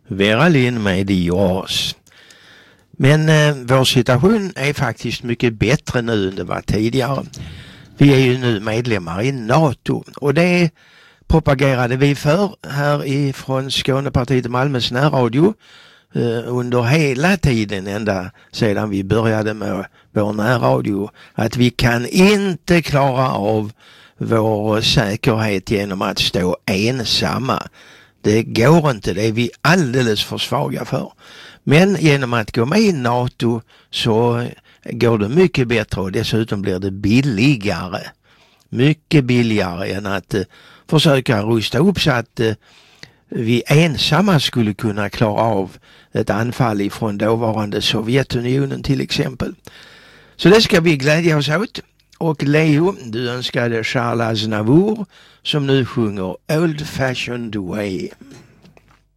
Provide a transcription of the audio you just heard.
Vera Lind med oss. Men vår situation är faktiskt mycket bättre nu än det var tidigare. Vi är ju nu medlemmar i NATO och det propagerade vi för här ifrån Skånepartiet Malmös närradio under hela tiden ända sedan vi började med vår närradio, att vi kan inte klara av vår säkerhet genom att stå ensamma. Det går inte, det är vi alldeles för svaga för. Men genom att gå med i NATO så går det mycket bättre och dessutom blir det billigare. Mycket billigare än att försöka rusta upp så att vi ensamma skulle kunna klara av ett anfall ifrån dåvarande Sovjetunionen till exempel. Så det ska vi glädja oss åt. Och Leo, du önskade Charles Aznavour som nu sjunger Old Fashioned Way.